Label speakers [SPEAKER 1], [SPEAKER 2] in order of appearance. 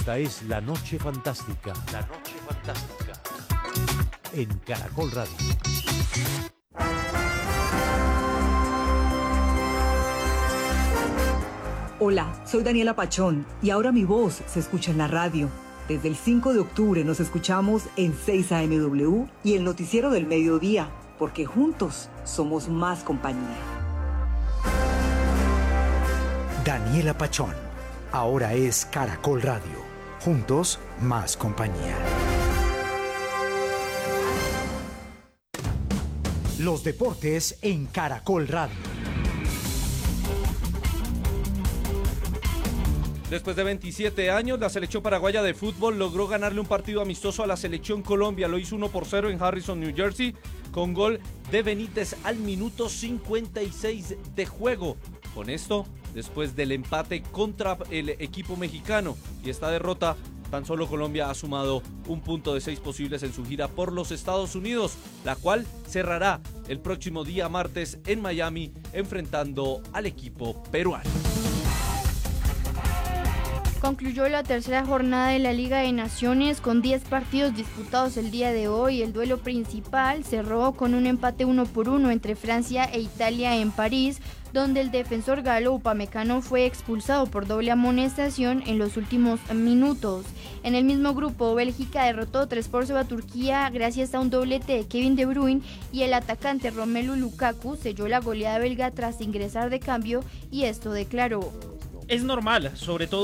[SPEAKER 1] Esta es La Noche Fantástica. La Noche Fantástica. En Caracol Radio.
[SPEAKER 2] Hola, soy Daniela Pachón y ahora mi voz se escucha en la radio. Desde el 5 de octubre nos escuchamos en 6 AMW y el Noticiero del Mediodía, porque juntos somos más compañía.
[SPEAKER 3] Daniela Pachón, ahora es Caracol Radio. Juntos, más compañía. Los deportes en Caracol Radio.
[SPEAKER 4] Después de 27 años, la selección paraguaya de fútbol logró ganarle un partido amistoso a la selección Colombia. Lo hizo 1-0 en Harrison, New Jersey, con gol de Benítez al minuto 56 de juego. Con esto, después del empate contra el equipo mexicano y esta derrota, tan solo Colombia ha sumado un punto de 6 posibles en su gira por los Estados Unidos, la cual cerrará el próximo día martes en Miami, enfrentando al equipo peruano.
[SPEAKER 5] Concluyó la tercera jornada de la Liga de Naciones con 10 partidos disputados el día de hoy. El duelo principal cerró con un empate 1-1 entre Francia e Italia en París, donde el defensor galo Upamecano fue expulsado por doble amonestación en los últimos minutos. En el mismo grupo, Bélgica derrotó 3-0 a Turquía gracias a un doblete de Kevin De Bruyne y el atacante Romelu Lukaku selló la goleada belga tras ingresar de cambio y esto declaró:
[SPEAKER 6] es normal, sobre todo